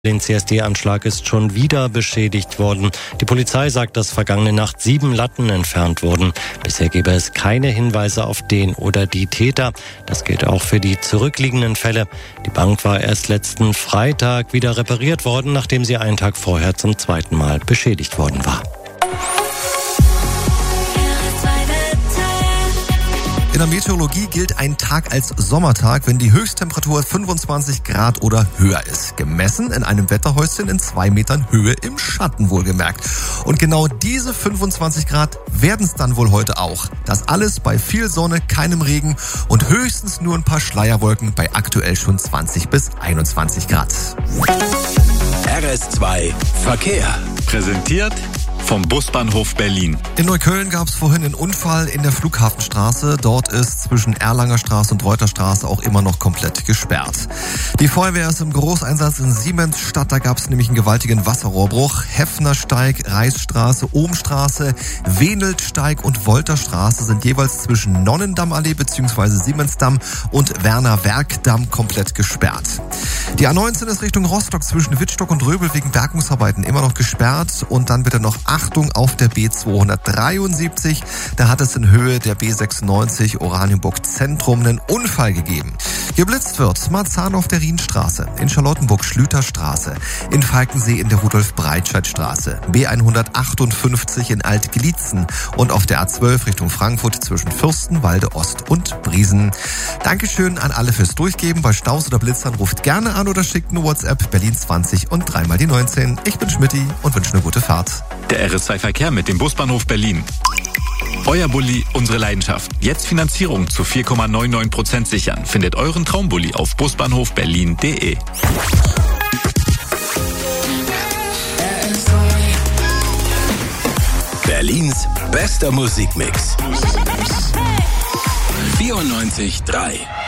Den CSD-Anschlag ist schon wieder beschädigt worden. Die Polizei sagt, dass vergangene Nacht 7 Latten entfernt wurden. Bisher gebe es keine Hinweise auf den oder die Täter. Das gilt auch für die zurückliegenden Fälle. Die Bank war erst letzten Freitag wieder repariert worden, nachdem sie einen Tag vorher zum zweiten Mal beschädigt worden war. In der Meteorologie gilt ein Tag als Sommertag, wenn die Höchsttemperatur 25 Grad oder höher ist. Gemessen in einem Wetterhäuschen in 2 Metern Höhe im Schatten wohlgemerkt. Und genau diese 25 Grad werden es dann wohl heute auch. Das alles bei viel Sonne, keinem Regen und höchstens nur ein paar Schleierwolken bei aktuell schon 20 bis 21 Grad. RS2 Verkehr. Präsentiert vom Busbahnhof Berlin. In Neukölln gab es vorhin einen Unfall in der Flughafenstraße. Dort ist zwischen Erlanger Straße und Reuterstraße auch immer noch komplett gesperrt. Die Feuerwehr ist im Großeinsatz in Siemensstadt. Da gab es nämlich einen gewaltigen Wasserrohrbruch. Heffnersteig, Reisstraße, Ohmstraße, Wenelsteig und Wolterstraße sind jeweils zwischen Nonnendammallee bzw. Siemensdamm und Werner-Werkdamm komplett gesperrt. Die A19 ist Richtung Rostock zwischen Wittstock und Röbel wegen Bergungsarbeiten immer noch gesperrt. Und dann bitte noch Achtung auf der B273. Da hat es in Höhe der B96 Oranienburg Zentrum einen Unfall gegeben. Geblitzt wird Marzahn auf der Rienstraße, in Charlottenburg Schlüterstraße, in Falkensee in der Rudolf-Breitscheid-Straße, B158 in Alt-Glitzen und auf der A12 Richtung Frankfurt zwischen Fürstenwalde Ost und Briesen. Dankeschön an alle fürs Durchgeben. Bei Staus oder Blitzern ruft gerne an oder schickt eine WhatsApp Berlin 20 und 3 mal die 19. Ich bin Schmidti und wünsche eine gute Fahrt. Der RS2 Verkehr mit dem Busbahnhof Berlin. Euer Bulli, unsere Leidenschaft. Jetzt Finanzierung zu 4,99% sichern. Findet euren Traumbulli auf busbahnhofberlin.de. Berlins bester Musikmix. 94.3